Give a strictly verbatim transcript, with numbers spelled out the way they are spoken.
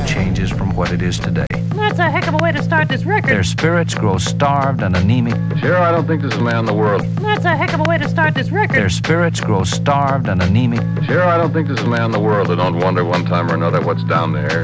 changes from what it is today. That's a heck of a way to start this record. Their spirits grow starved and anemic. Sure, I don't think there's a man in the world. That's a heck of a way to start this record. Their spirits grow starved and anemic. Sure, I don't think there's a man in the world that don't wonder one time or another what's down there.